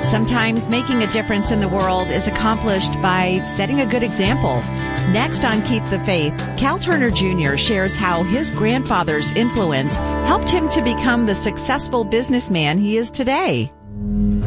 Sometimes making a difference in the world is accomplished by setting a good example. Next on Keep the Faith, Cal Turner Jr. shares how his grandfather's influence helped him to become the successful businessman he is today.